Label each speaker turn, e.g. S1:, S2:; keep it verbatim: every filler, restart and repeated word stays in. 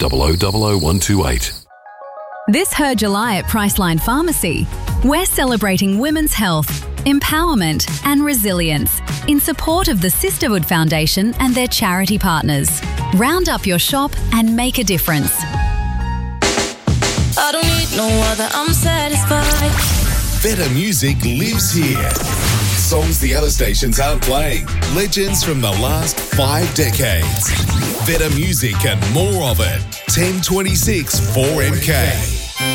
S1: double oh double oh one two eight.
S2: This Her July at Priceline Pharmacy, we're celebrating women's health, empowerment and resilience in support of the Sisterhood Foundation and their charity partners. Round up your shop and make a difference.
S3: I don't need no other, I'm satisfied.
S4: Better music lives here. Songs the other stations aren't playing. Legends from the last five decades. Better music and more of it. ten twenty-six four M K.